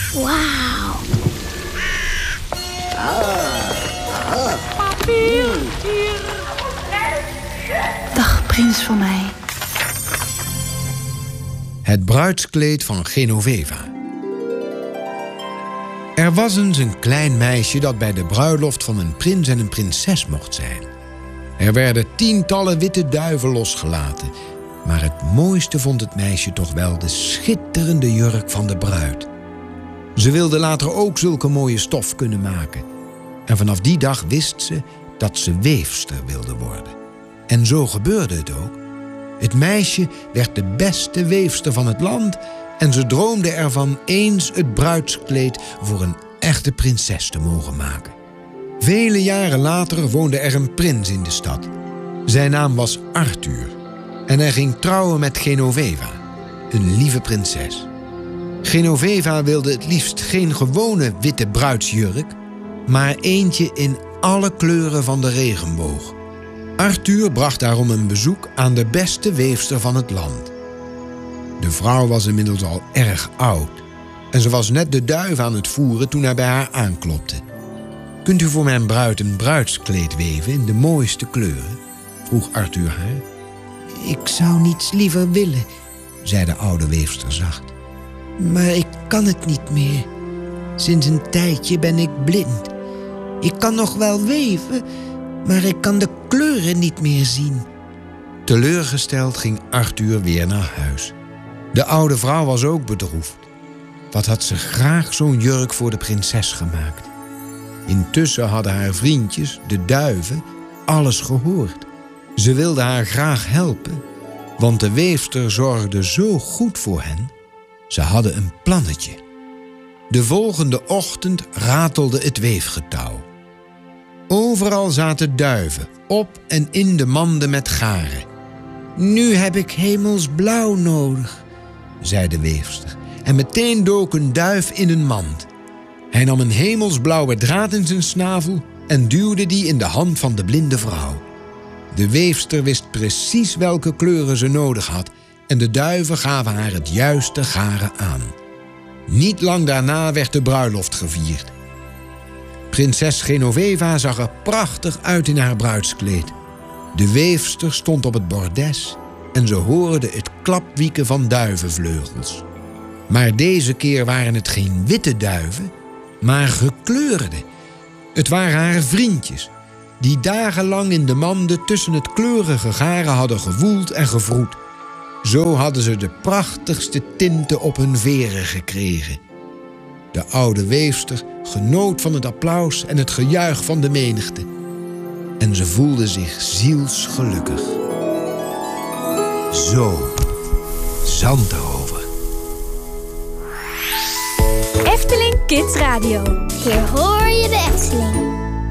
Wauw. Dag, prins van mij. Het bruidskleed van Genoveva. Er was eens een klein meisje dat bij de bruiloft van een prins en een prinses mocht zijn. Er werden tientallen witte duiven losgelaten, maar het mooiste vond het meisje toch wel de schitterende jurk van de bruid. Ze wilde later ook zulke mooie stof kunnen maken. En vanaf die dag wist ze dat ze weefster wilde worden. En zo gebeurde het ook. Het meisje werd de beste weefster van het land en ze droomde ervan eens het bruidskleed voor een echte prinses te mogen maken. Vele jaren later woonde er een prins in de stad. Zijn naam was Arthur en hij ging trouwen met Genoveva, een lieve prinses. Genoveva wilde het liefst geen gewone witte bruidsjurk, maar eentje in alle kleuren van de regenboog. Arthur bracht daarom een bezoek aan de beste weefster van het land. De vrouw was inmiddels al erg oud en ze was net de duif aan het voeren toen hij bij haar aanklopte. Kunt u voor mijn bruid een bruidskleed weven in de mooiste kleuren? Vroeg Arthur haar. Ik zou niets liever willen, zei de oude weefster zacht. Maar ik kan het niet meer. Sinds een tijdje ben ik blind. Ik kan nog wel weven, maar ik kan de kleuren niet meer zien. Teleurgesteld ging Arthur weer naar huis. De oude vrouw was ook bedroefd. Wat had ze graag zo'n jurk voor de prinses gemaakt. Intussen hadden haar vriendjes, de duiven, alles gehoord. Ze wilden haar graag helpen, want de weefster zorgde zo goed voor hen. Ze hadden een plannetje. De volgende ochtend ratelde het weefgetouw. Overal zaten duiven, op en in de manden met garen. Nu heb ik hemelsblauw nodig, zei de weefster. En meteen dook een duif in een mand. Hij nam een hemelsblauwe draad in zijn snavel en duwde die in de hand van de blinde vrouw. De weefster wist precies welke kleuren ze nodig had en de duiven gaven haar het juiste garen aan. Niet lang daarna werd de bruiloft gevierd. Prinses Genoveva zag er prachtig uit in haar bruidskleed. De weefster stond op het bordes en ze hoorde het klapwieken van duivenvleugels. Maar deze keer waren het geen witte duiven, maar gekleurde. Het waren haar vriendjes, die dagenlang in de manden tussen het kleurige garen hadden gewoeld en gewroet. Zo hadden ze de prachtigste tinten op hun veren gekregen. De oude weefster genoot van het applaus en het gejuich van de menigte. En ze voelde zich zielsgelukkig. Zo, Zandrover. Efteling Kids Radio. Hier hoor je de Efteling.